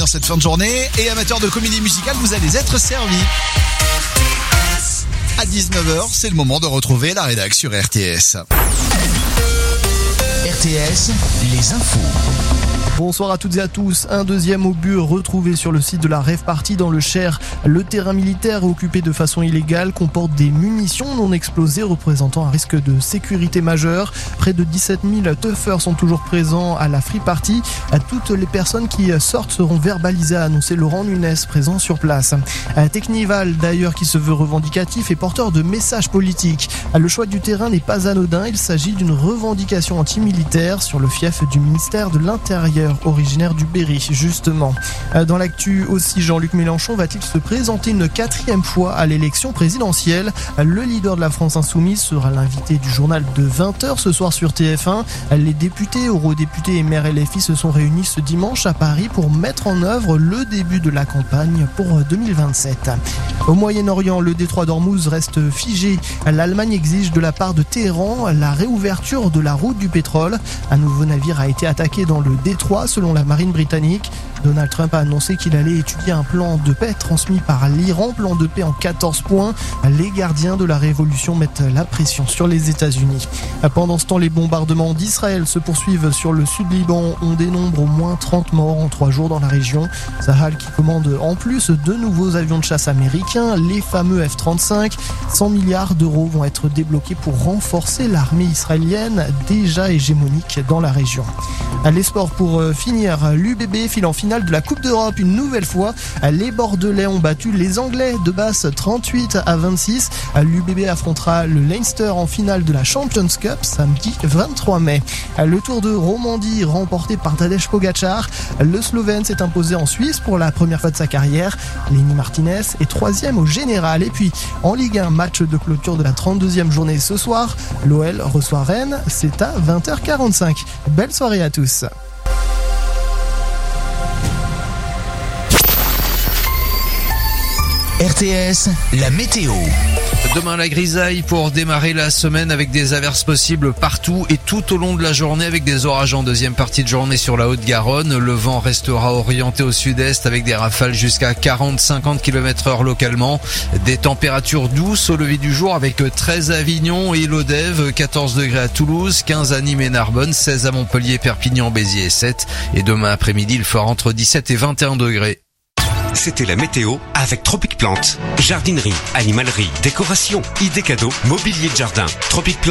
cette fin de journée. Et amateurs de comédie musicale, vous allez être servis. À 19h, c'est le moment de retrouver la rédac sur RTS. RTS, les infos. Bonsoir à toutes et à tous. Un deuxième obus retrouvé sur le site de la Rave Party dans le Cher. Le terrain militaire occupé de façon illégale comporte des munitions non explosées représentant un risque de sécurité majeur. Près de 17 000 tuffers sont toujours présents à la Free Party. Toutes les personnes qui sortent seront verbalisées, a annoncé Laurent Nunes, présent sur place. Technival, d'ailleurs, qui se veut revendicatif et porteur de messages politiques. Le choix du terrain n'est pas anodin. Il s'agit d'une revendication anti-militaire sur le fief du ministère de l'Intérieur, originaire du Berry, justement. Dans l'actu aussi, Jean-Luc Mélenchon va-t-il se présenter une 4e fois à l'élection présidentielle? Le leader de la France Insoumise sera l'invité du journal de 20h ce soir sur TF1. Les députés, eurodéputés et maires LFI se sont réunis ce dimanche à Paris pour mettre en œuvre le début de la campagne pour 2027. Au Moyen-Orient, le détroit d'Ormuz reste figé. L'Allemagne exige de la part de Téhéran la réouverture de la route du pétrole. Un nouveau navire a été attaqué dans le détroit selon la marine britannique. Donald Trump a annoncé qu'il allait étudier un plan de paix transmis par l'Iran, plan de paix en 14 points. Les gardiens de la révolution mettent la pression sur les États-Unis. Pendant ce temps, les bombardements d'Israël se poursuivent sur le sud Liban. On dénombre au moins 30 morts en 3 jours dans la région. Sahel qui commande en plus de nouveaux avions de chasse américains, les fameux F-35. 100 milliards d'euros vont être débloqués pour renforcer l'armée israélienne déjà hégémonique dans la région. Les sports pour finir, l'UBB file en finale de la Coupe d'Europe une nouvelle fois. Les Bordelais ont battu les Anglais de Basse 38-26. L'UBB affrontera le Leinster en finale de la Champions Cup samedi 23 mai. Le Tour de Romandie remporté par Tadej Pogačar. Le Slovène s'est imposé en Suisse pour la première fois de sa carrière. Lenny Martinez est 3e au général. Et puis en Ligue 1, match de clôture de la 32e journée ce soir. L'OL reçoit Rennes, c'est à 20h45. Belle soirée à tous. RTS, la météo. Demain, la grisaille pour démarrer la semaine avec des averses possibles partout et tout au long de la journée avec des orages en deuxième partie de journée sur la Haute-Garonne. Le vent restera orienté au sud-est avec des rafales jusqu'à 40-50 km/h localement. Des températures douces au lever du jour avec 13 à Avignon et Lodève, 14 degrés à Toulouse, 15 à Nîmes et Narbonne, 16 à Montpellier, Perpignan, Béziers et 7. Et demain après-midi, il fera entre 17 et 21 degrés. C'était la météo avec Tropic Plante. Jardinerie, animalerie, décoration, idées cadeaux, mobilier de jardin. Tropic Plante.